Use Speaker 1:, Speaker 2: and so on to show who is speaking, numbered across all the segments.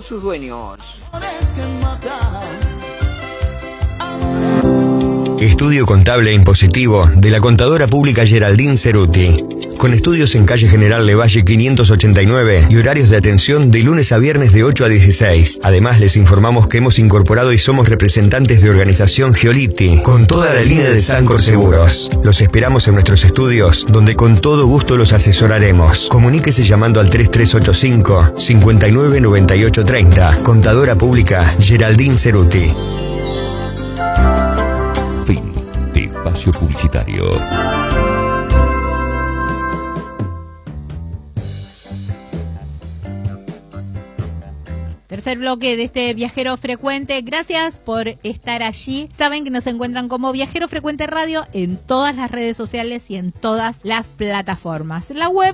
Speaker 1: sus dueños.
Speaker 2: Estudio Contable e Impositivo de la Contadora Pública Geraldine Ceruti. Con estudios en calle General Levalle 589 y horarios de atención de lunes a viernes de 8 a 16. Además, les informamos que hemos incorporado y somos representantes de organización Giolitti, con toda la línea de Sancor Seguros. Los esperamos en nuestros estudios, donde con todo gusto los asesoraremos. Comuníquese llamando al 3385 59 98 30. Contadora Pública Geraldine Ceruti.
Speaker 3: Fin de espacio publicitario.
Speaker 4: Tercer bloque de este Viajero Frecuente. Gracias por estar allí. Saben que nos encuentran como Viajero Frecuente Radio en todas las redes sociales y en todas las plataformas. La web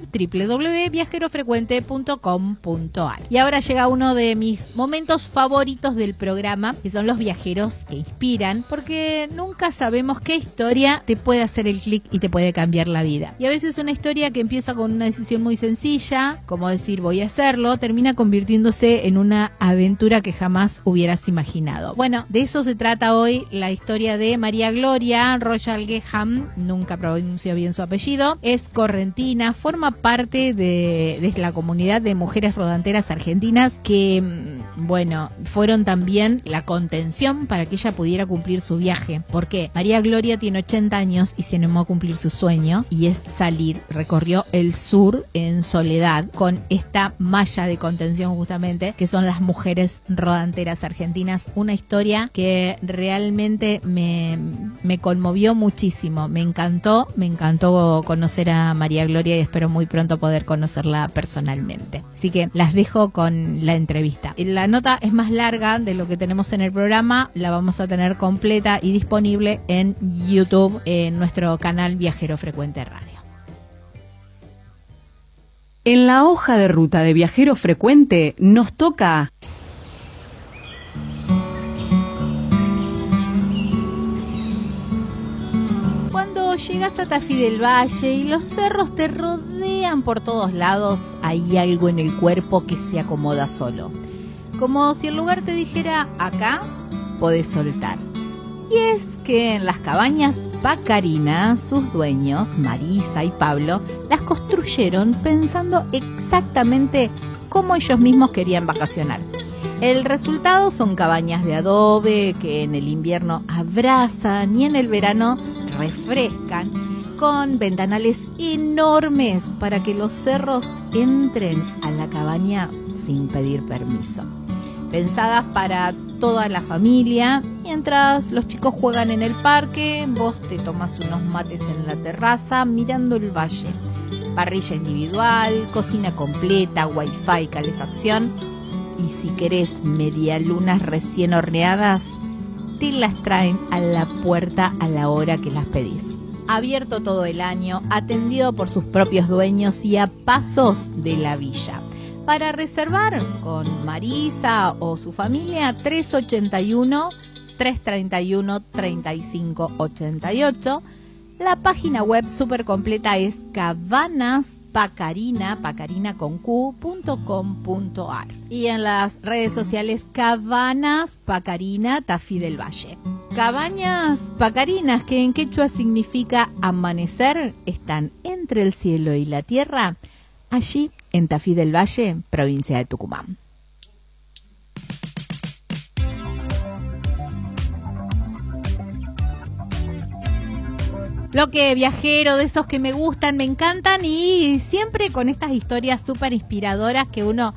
Speaker 4: www.viajerofrecuente.com.ar. Y ahora llega uno de mis momentos favoritos del programa, que son los viajeros que inspiran, porque nunca sabemos qué historia te puede hacer el clic y te puede cambiar la vida. Y a veces una historia que empieza con una decisión muy sencilla, como decir voy a hacerlo, termina convirtiéndose en una aventura que jamás hubieras imaginado. Bueno, de eso se trata hoy la historia de María Gloria Royal Geham, nunca pronuncio bien su apellido, es correntina, forma parte de la comunidad de mujeres rodanteras argentinas que, bueno, fueron también la contención para que ella pudiera cumplir su viaje. ¿Por qué? María Gloria tiene 80 años y se animó a cumplir su sueño, y es salir. Recorrió el sur en soledad con esta malla de contención justamente, que son las mujeres rodanteras argentinas. Una historia que realmente me conmovió muchísimo. Me encantó conocer a María Gloria y espero muy pronto poder conocerla personalmente. Así que las dejo con la entrevista. La nota es más larga de lo que tenemos en el programa. La vamos a tener completa y disponible en YouTube, en nuestro canal Viajero Frecuente Radio.
Speaker 5: En la hoja de ruta de Viajero Frecuente nos toca...
Speaker 4: Cuando llegas a Tafí del Valle y los cerros te rodean por todos lados, hay algo en el cuerpo que se acomoda solo. Como si el lugar te dijera, acá podés soltar. Y es que en las cabañas Pacarina, sus dueños, Marisa y Pablo, las construyeron pensando exactamente cómo ellos mismos querían vacacionar. El resultado son cabañas de adobe que en el invierno abrazan y en el verano refrescan, con ventanales enormes para que los cerros entren a la cabaña sin pedir permiso. Pensadas para toda la familia, mientras los chicos juegan en el parque, vos te tomas unos mates en la terraza mirando el valle. Parrilla individual, cocina completa, wifi, calefacción, y si querés medialunas recién horneadas, te las traen a la puerta a la hora que las pedís. Abierto todo el año, atendido por sus propios dueños y a pasos de la villa. Para reservar con Marisa o su familia, 381-331-3588. La página web súper completa es cabanaspacarina.com.ar y en las redes sociales Cabanas Pacarina Tafí del Valle. Cabañas Pacarinas, que en quechua significa amanecer, están entre el cielo y la tierra, allí en Tafí del Valle, provincia de Tucumán. Bloque viajero, de esos que me gustan, me encantan, y siempre con estas historias súper inspiradoras que uno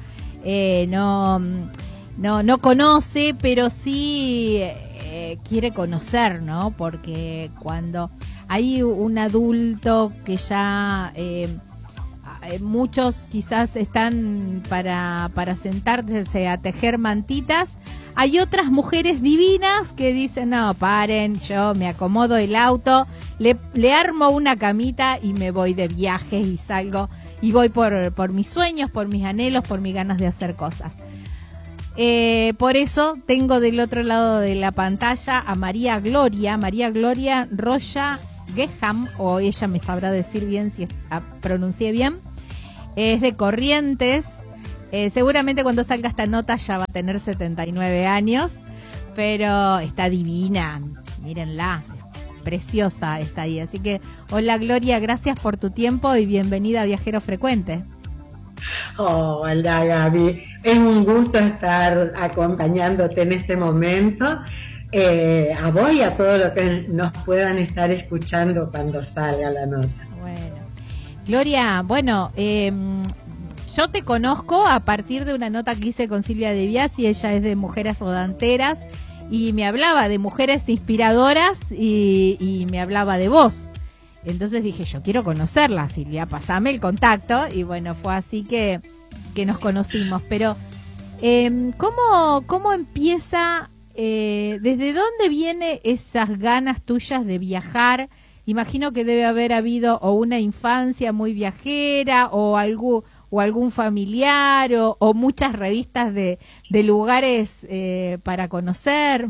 Speaker 4: no conoce, pero sí quiere conocer, ¿no? Porque cuando hay un adulto que ya... muchos quizás están para sentarse a tejer mantitas. Hay otras mujeres divinas que dicen, no, paren, yo me acomodo el auto, le armo una camita y me voy de viaje y salgo y voy por mis sueños, por mis anhelos, por mis ganas de hacer cosas. Por eso tengo del otro lado de la pantalla a María Gloria Roya Geham, o ella me sabrá decir bien si pronuncié bien. Es de Corrientes, Seguramente cuando salga esta nota ya va a tener 79 años, pero está divina, mírenla, preciosa está ahí. Así que, hola Gloria, gracias por tu tiempo y bienvenida a Viajero Frecuente.
Speaker 1: Hola Gaby, es un gusto estar acompañándote en este momento, a vos y a todos los que nos puedan estar escuchando cuando salga la nota.
Speaker 4: Bueno, Gloria, bueno, yo te conozco a partir de una nota que hice con Silvia De Biasi, ella es de Mujeres Rodanteras, y me hablaba de mujeres inspiradoras y me hablaba de vos. Entonces dije, yo quiero conocerla, Silvia, pasame el contacto. Y bueno, fue así que nos conocimos. Pero, ¿cómo empieza, desde dónde viene esas ganas tuyas de viajar? Imagino que debe haber habido o una infancia muy viajera o algún familiar o muchas revistas de lugares para conocer.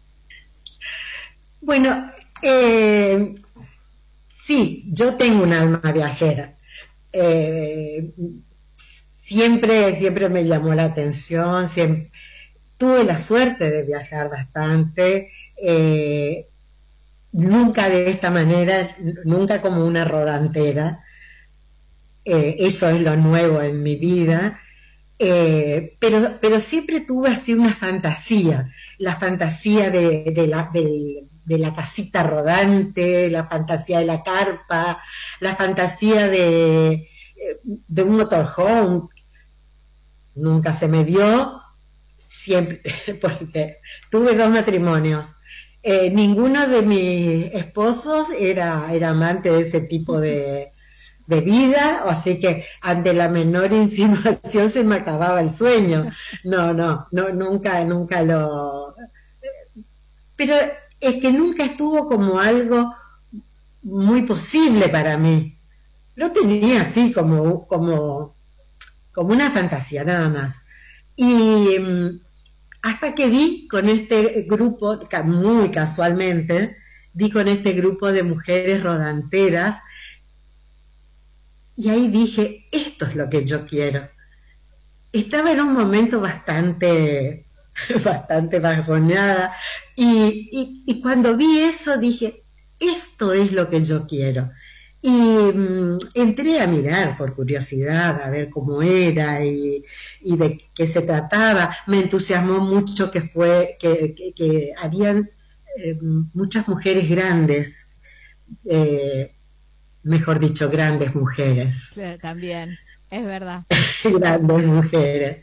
Speaker 1: Bueno, sí, yo tengo un alma viajera. Siempre me llamó la atención, tuve la suerte de viajar bastante, nunca de esta manera, nunca como una rodantera. Eso es lo nuevo en mi vida. Pero siempre tuve así una fantasía, la fantasía de la casita rodante, la fantasía de la carpa, la fantasía de un motorhome. Nunca se me dio, siempre, porque tuve 2 matrimonios. Ninguno de mis esposos era amante de ese tipo de vida, así que ante la menor insinuación se me acababa el sueño. No, nunca lo... Pero es que nunca estuvo como algo muy posible para mí. Lo tenía así como una fantasía nada más. Y hasta que di con este grupo, muy casualmente, di con este grupo de mujeres rodanteras. Y ahí dije, esto es lo que yo quiero. Estaba en un momento bastante bajoneada y cuando vi eso dije, esto es lo que yo quiero. Y entré a mirar por curiosidad, a ver cómo era y de qué se trataba. Me entusiasmó mucho que habían muchas mujeres grandes, mejor dicho, grandes mujeres.
Speaker 4: Sí, también, es verdad.
Speaker 1: Grandes mujeres.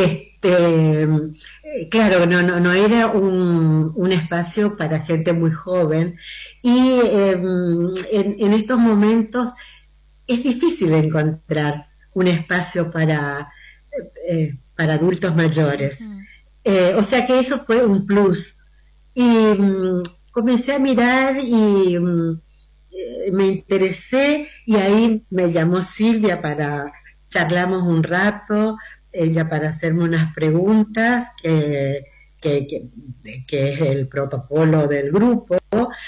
Speaker 1: Claro, no era un espacio para gente muy joven y en estos momentos es difícil encontrar un espacio para adultos mayores. O sea que eso fue un plus. Y comencé a mirar y me interesé y ahí me llamó Silvia charlamos un rato, ella para hacerme unas preguntas que es el protocolo del grupo,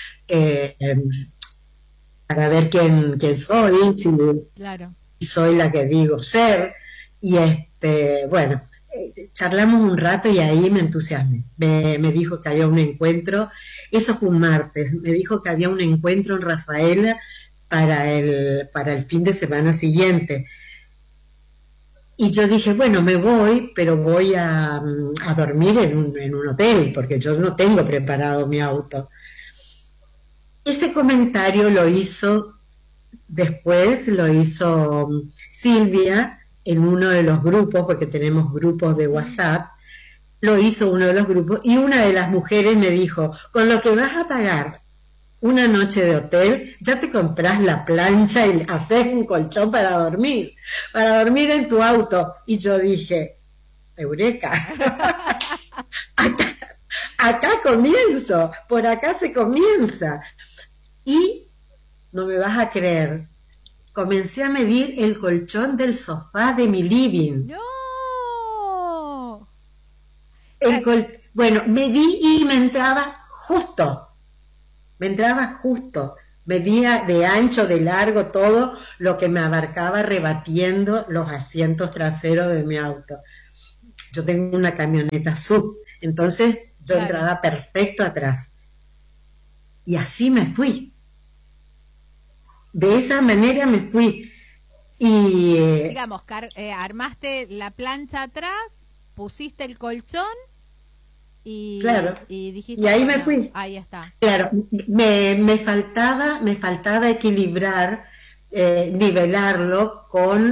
Speaker 1: para ver quién soy,
Speaker 4: Claro.
Speaker 1: si soy la que digo ser, y bueno, charlamos un rato y ahí me entusiasmé. Me dijo que había un encuentro, eso fue un martes, me dijo que había un encuentro en Rafaela para el fin de semana siguiente. Y yo dije, bueno, me voy, pero voy a dormir en un hotel, porque yo no tengo preparado mi auto. Ese comentario lo hizo Silvia en uno de los grupos, porque tenemos grupos de WhatsApp, lo hizo uno de los grupos, y una de las mujeres me dijo, con lo que vas a pagar una noche de hotel, ya te compras la plancha y haces un colchón para dormir en tu auto. Y yo dije, eureka, acá comienzo, por acá se comienza. Y no me vas a creer, comencé a medir el colchón del sofá de mi living.
Speaker 4: ¡No!
Speaker 1: Bueno, medí y me entraba justo. medía de ancho, de largo, todo lo que me abarcaba rebatiendo los asientos traseros de mi auto. Yo tengo una camioneta sub, entonces yo
Speaker 4: Claro.
Speaker 1: entraba perfecto atrás. Y así me fui. De esa manera me fui. Y
Speaker 4: Digamos, armaste la plancha atrás, pusiste el colchón
Speaker 1: Claro.
Speaker 4: y dijiste,
Speaker 1: Y ahí me
Speaker 4: bueno,
Speaker 1: fui.
Speaker 4: ahí está.
Speaker 1: claro, me faltaba equilibrar, nivelarlo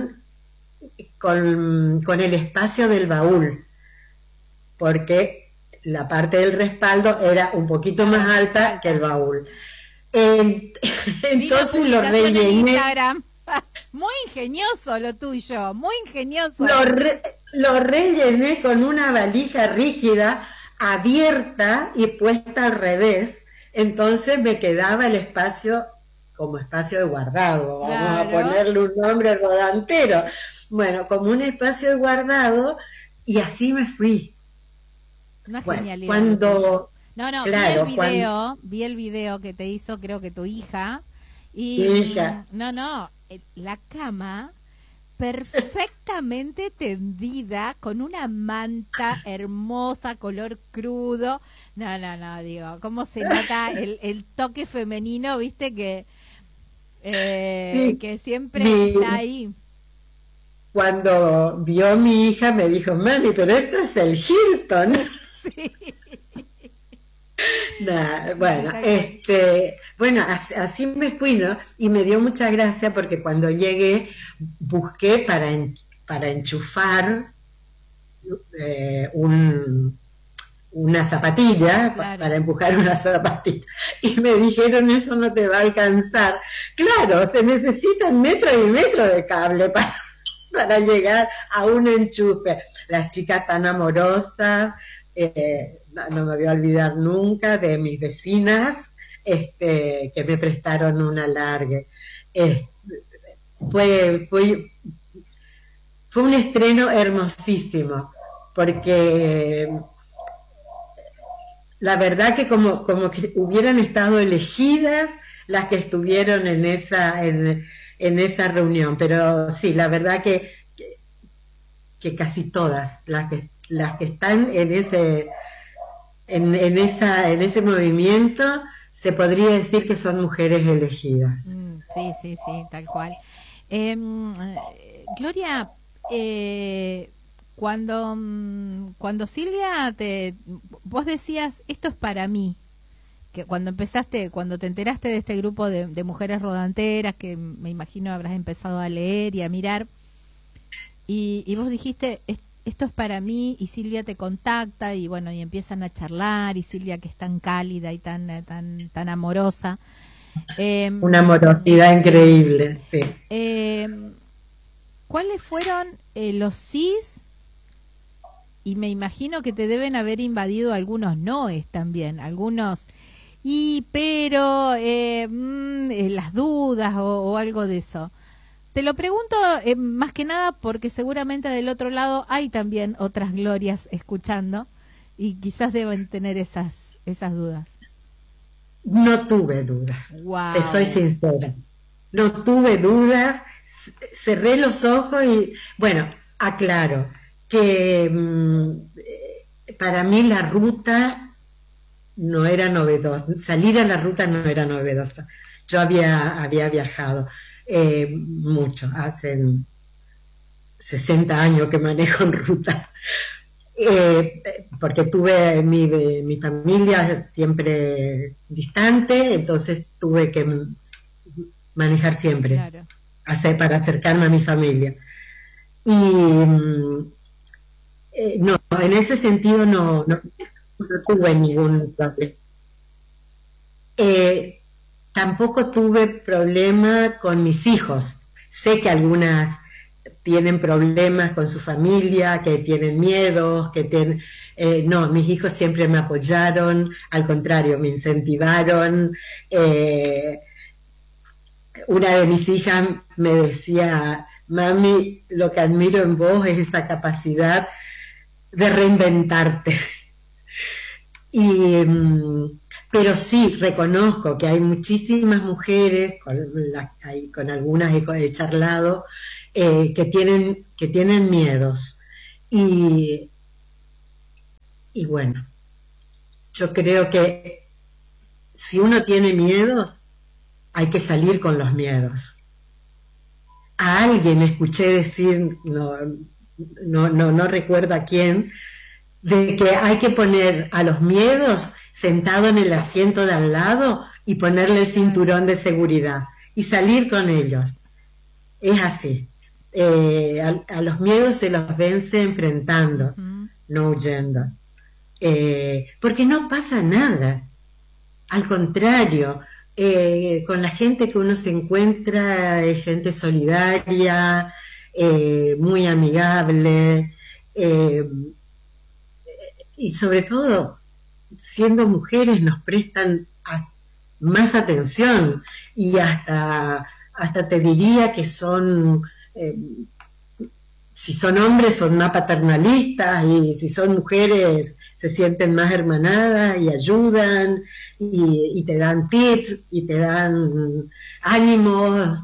Speaker 1: con el espacio del baúl, porque la parte del respaldo era un poquito más alta que el baúl.
Speaker 4: Vi la
Speaker 1: Entonces lo
Speaker 4: publicación en
Speaker 1: rellené,
Speaker 4: Instagram. Muy ingenioso lo tuyo, muy ingenioso.
Speaker 1: lo rellené con una valija rígida, abierta y puesta al revés. Entonces me quedaba el espacio como espacio de guardado, vamos a
Speaker 4: Claro.
Speaker 1: ponerle un nombre rodantero. Bueno, como un espacio de guardado, y así me fui.
Speaker 4: Una
Speaker 1: Bueno,
Speaker 4: genialidad. lo tuyo.
Speaker 1: cuando,
Speaker 4: No,
Speaker 1: claro,
Speaker 4: vi el video que te hizo, creo que tu hija. Y
Speaker 1: Mi hija.
Speaker 4: la cama perfectamente tendida con una manta hermosa, color crudo. No, digo, cómo se nota el toque femenino, viste
Speaker 1: Sí,
Speaker 4: que siempre
Speaker 1: mi-
Speaker 4: está ahí.
Speaker 1: cuando vio mi hija me dijo, mami, pero esto es el Hilton.
Speaker 4: Sí.
Speaker 1: Nah,
Speaker 4: Sí,
Speaker 1: bueno,
Speaker 4: tal cual.
Speaker 1: así me fui, ¿no? Y me dio mucha gracia porque cuando llegué busqué para enchufar una zapatilla,
Speaker 4: Claro.
Speaker 1: para empujar una zapatilla. Y me dijeron, eso no te va a alcanzar. Claro, se necesitan metro y metro de cable para llegar a un enchufe. Las chicas tan amorosas, no me voy a olvidar nunca de mis vecinas, que me prestaron un alargue. Eh, fue, fue, fue un estreno hermosísimo, porque la verdad que como que hubieran estado elegidas las que estuvieron en esa reunión, pero sí, la verdad que casi todas las que están en ese movimiento, se podría decir que son mujeres elegidas.
Speaker 4: Sí, tal cual. Gloria, cuando Silvia vos decías, esto es para mí, que cuando te enteraste de este grupo de mujeres rodanteras, que me imagino habrás empezado a leer y a mirar, y vos dijiste, esto es para mí, y Silvia te contacta, y bueno, y empiezan a charlar, y Silvia, que es tan cálida y tan amorosa.
Speaker 1: Una amorosidad
Speaker 4: Sí.
Speaker 1: increíble, sí.
Speaker 4: ¿Cuáles fueron los sís? Y me imagino que te deben haber invadido algunos noes también, algunos pero las dudas o algo de eso. Te lo pregunto más que nada porque seguramente del otro lado hay también otras glorias escuchando y quizás deben tener esas dudas.
Speaker 1: No tuve dudas,
Speaker 4: Wow.
Speaker 1: te soy sincera. No tuve dudas, cerré los ojos y, bueno, aclaro que para mí la ruta no era novedosa, salir a la ruta no era novedosa. Yo había viajado mucho, hace 60 años que manejo en ruta. Porque tuve mi familia siempre distante, entonces tuve que manejar siempre
Speaker 4: Claro.
Speaker 1: para acercarme a mi familia. Y no, en ese sentido no tuve ningún problema. Tampoco tuve problema con mis hijos. Sé que algunas tienen problemas con su familia, que tienen miedos, que tienen... no, mis hijos siempre me apoyaron, al contrario, me incentivaron. Una de mis hijas me decía, mami, lo que admiro en vos es esa capacidad de reinventarte. Y Pero sí, reconozco que hay muchísimas mujeres, con algunas he charlado, que tienen miedos. Y, y bueno, yo creo que si uno tiene miedos, hay que salir con los miedos. A alguien escuché decir, no recuerdo a quién, de que hay que poner a los miedos sentado en el asiento de al lado y ponerle el cinturón de seguridad y salir con ellos. Es así. A los miedos se los vence enfrentando, no huyendo. Porque no pasa nada. Al contrario, con la gente que uno se encuentra es gente solidaria, muy amigable, y sobre todo, siendo mujeres nos prestan más atención y hasta te diría que son, si son hombres son más paternalistas y si son mujeres se sienten más hermanadas y ayudan y te dan tips y te dan ánimos.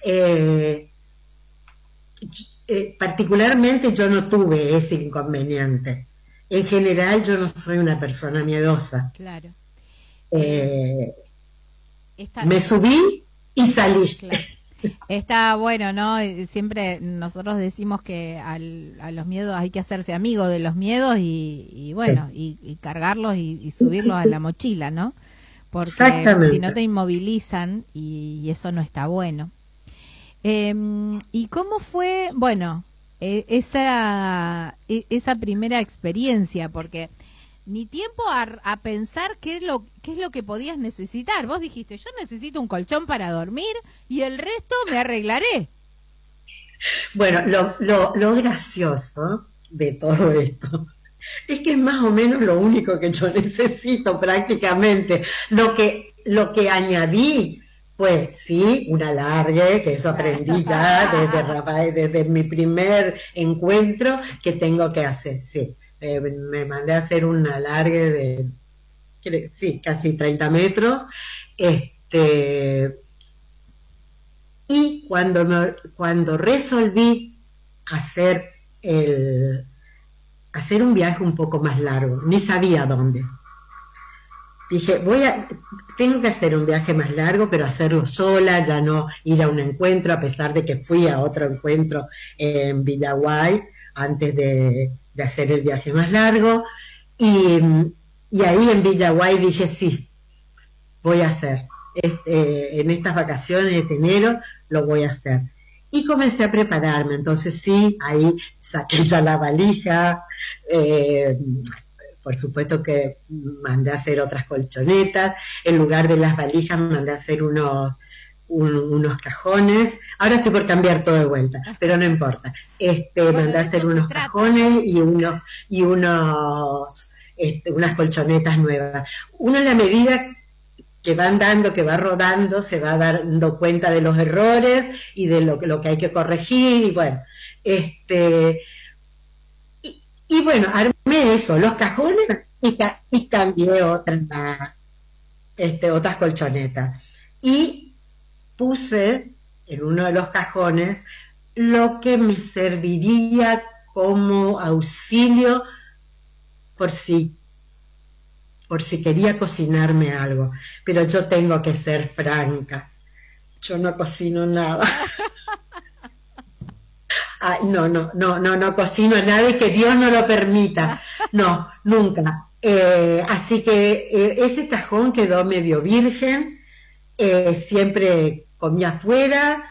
Speaker 1: Particularmente yo no tuve ese inconveniente. En general yo no soy una persona miedosa.
Speaker 4: Claro.
Speaker 1: Me subí y salí.
Speaker 4: Claro. Está bueno, ¿no? Siempre nosotros decimos que a los miedos hay que hacerse amigo de los miedos y bueno, y cargarlos y subirlos a la mochila, ¿no? Porque si no te inmovilizan y eso no está bueno. ¿Y cómo fue, bueno, esa primera experiencia? Porque ni tiempo a pensar qué es lo que podías necesitar. Vos dijiste, yo necesito un colchón para dormir y el resto me arreglaré.
Speaker 1: Bueno, lo gracioso de todo esto es que es más o menos lo único que yo necesito prácticamente. Lo que añadí fue, sí, un alargue, que eso aprendí ya desde Rafael, desde mi primer encuentro, que tengo que hacer, sí. Me mandé a hacer un alargue de, sí, casi 30 metros, y cuando resolví hacer un viaje un poco más largo, ni sabía dónde. Dije, tengo que hacer un viaje más largo, pero hacerlo sola, ya no ir a un encuentro, a pesar de que fui a otro encuentro en Villaguay antes de hacer el viaje más largo, y ahí en Villaguay dije, sí, voy a hacer, en estas vacaciones de enero lo voy a hacer. Y comencé a prepararme, entonces sí, ahí saqué ya la valija, por supuesto que mandé a hacer otras colchonetas, en lugar de las valijas mandé a hacer unos cajones. Ahora estoy por cambiar todo de vuelta, pero no importa. Mandé a hacer unos cajones y unas colchonetas nuevas. Uno, a la medida que va andando, que va rodando, se va dando cuenta de los errores y de lo que hay que corregir, y bueno, y bueno, armé eso, los cajones, y cambié otras colchonetas. Y puse en uno de los cajones lo que me serviría como auxilio por si quería cocinarme algo. Pero yo tengo que ser franca, yo no cocino nada. No cocino nada, y que Dios no lo permita. No, nunca. Así que ese cajón quedó medio virgen. Siempre comía afuera.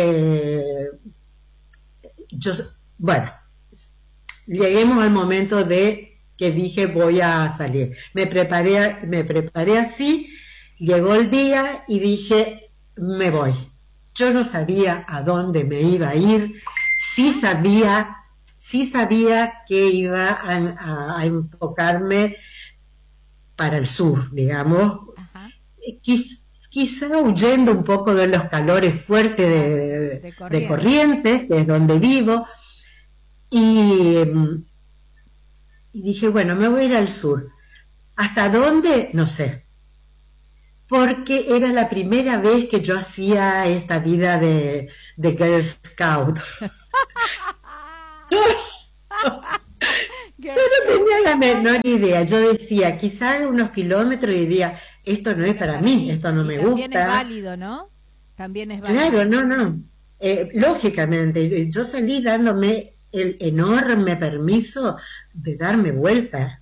Speaker 1: Bueno, lleguemos al momento de que dije voy a salir. Me preparé así, llegó el día y dije me voy. Yo no sabía a dónde me iba a ir. Sí sabía que iba a enfocarme para el sur, digamos. Quizá huyendo un poco de los calores fuertes de Corrientes, que es donde vivo, y dije, bueno, me voy a ir al sur. ¿Hasta dónde? No sé. porque era la primera vez que yo hacía esta vida de Girl Scout. Yo no tenía la menor idea. Yo decía, quizás unos kilómetros, y diría, esto no es para mí, esto no me gusta.
Speaker 4: También es válido, ¿no? También es válido.
Speaker 1: Claro, no. Lógicamente, yo salí dándome el enorme permiso de darme vueltas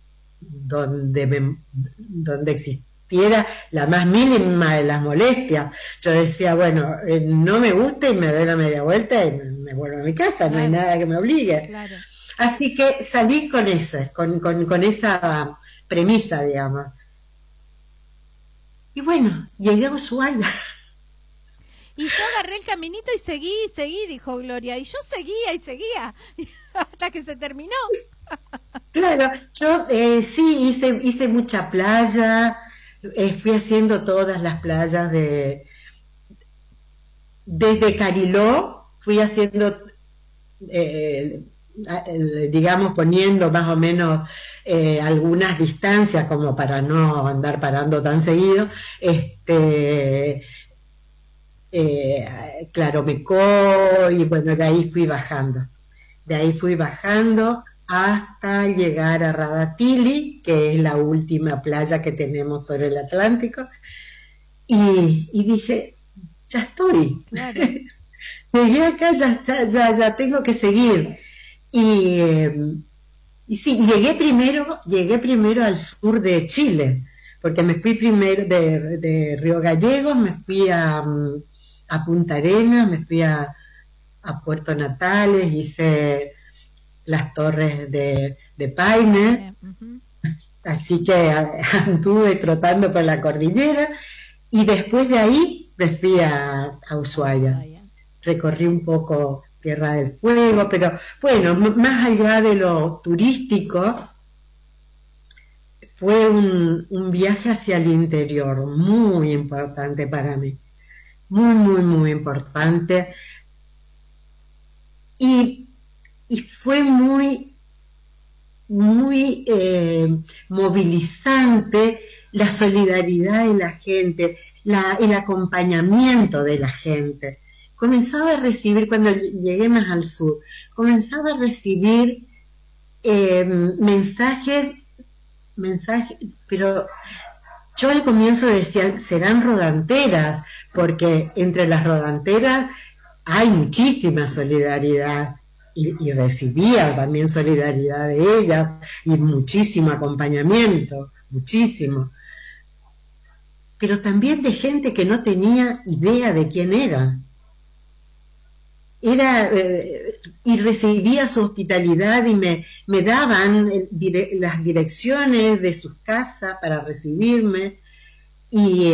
Speaker 1: donde existiera la más mínima de las molestias. Yo decía, bueno, no me gusta y me doy la media vuelta y me vuelvo a mi casa, claro. No hay nada que me obligue. Claro. Así que salí con esa premisa, digamos. Y bueno, llegué a Ushuaia.
Speaker 4: Y yo agarré el caminito y seguí, dijo Gloria. Y yo seguía, hasta que se terminó.
Speaker 1: Claro, yo sí hice mucha playa, fui haciendo todas las playas desde Cariló, fui haciendo, digamos, poniendo más o menos algunas distancias como para no andar parando tan seguido, Claromecó, y bueno, de ahí fui bajando hasta llegar a Radatili, que es la última playa que tenemos sobre el Atlántico, y dije, ya estoy, claro. Llegué acá, ya tengo que seguir. Y sí, llegué primero al sur de Chile, porque me fui primero de Río Gallegos, me fui a Punta Arenas, me fui a Puerto Natales, hice las torres de Paine, así que anduve trotando por la cordillera, y después de ahí me fui a Ushuaia. Recorrí un poco Tierra del Fuego, pero bueno, más allá de lo turístico, fue un viaje hacia el interior muy importante para mí, muy importante, y fue muy movilizante la solidaridad de la gente, el acompañamiento de la gente. Comenzaba a recibir, cuando llegué más al sur, comenzaba a recibir mensajes, pero yo al comienzo decía, serán rodanteras, porque entre las rodanteras hay muchísima solidaridad, y recibía también solidaridad de ellas, y muchísimo acompañamiento, muchísimo. Pero también de gente que no tenía idea de quién era. Y recibía su hospitalidad, y me daban las direcciones de sus casas para recibirme, y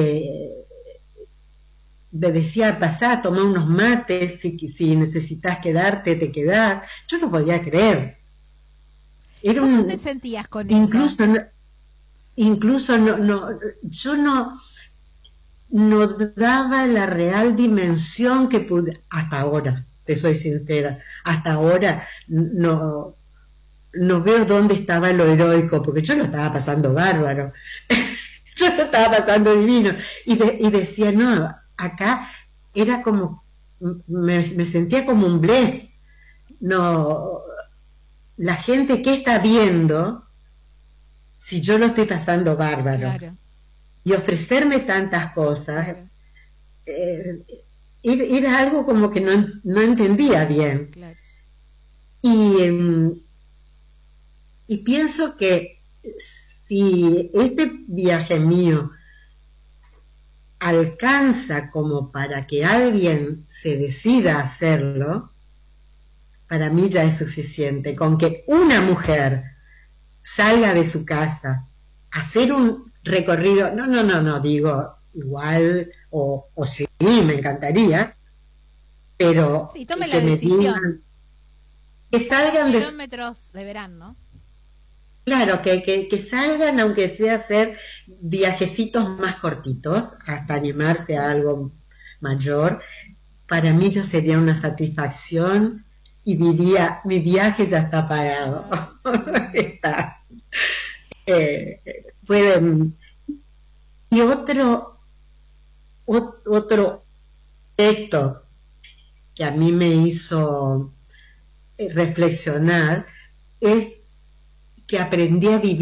Speaker 1: me decía, pasá, tomá unos mates, si necesitas quedarte, te quedás. Yo no podía creer.
Speaker 4: ¿Cómo te sentías con eso?
Speaker 1: Incluso yo no daba la real dimensión que pude, hasta ahora, te soy sincera, hasta ahora no veo dónde estaba lo heroico, porque yo lo estaba pasando bárbaro, yo lo estaba pasando divino, y decía, no, acá era como, me sentía como un blef. No, la gente, ¿qué está viendo si yo lo estoy pasando bárbaro? Claro. Y ofrecerme tantas cosas, era algo como que no entendía bien. Claro. Y pienso que si este viaje mío alcanza como para que alguien se decida a hacerlo, para mí ya es suficiente. Con que una mujer salga de su casa a hacer un recorrido, no digo igual, o sí, me encantaría, pero
Speaker 4: sí, tome la decisión.
Speaker 1: Que salgan de
Speaker 4: kilómetros deberán, ¿no?
Speaker 1: Claro, que salgan, aunque sea hacer viajecitos más cortitos, hasta animarse a algo mayor. Para mí ya sería una satisfacción, y diría, mi viaje ya está pagado. Y otro aspecto que a mí me hizo reflexionar es que aprendí a vivir